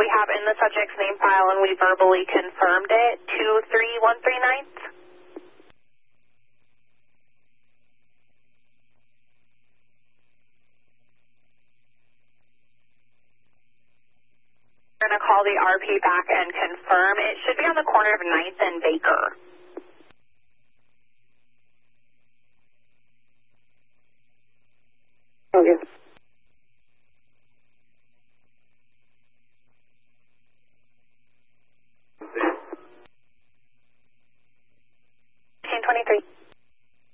we have in the subject's name file, and we verbally confirmed it. 23139. We're going to call the RP back and confirm. It should be on the corner of 9th and Baker. Okay.